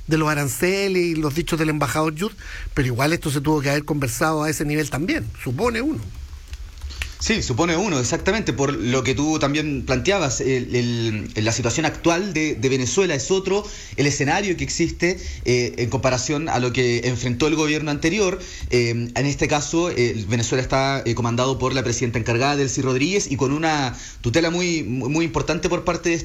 de los aranceles y los dichos del embajador Yud, pero igual esto se tuvo que haber conversado a ese nivel también, supone uno. Sí, supone uno, exactamente, por lo que tú también planteabas, la situación actual de Venezuela es otro, el escenario que existe en comparación a lo que enfrentó el gobierno anterior. En este caso, Venezuela está comandado por la presidenta encargada, Delcy Rodríguez, y con una tutela muy, muy importante por parte de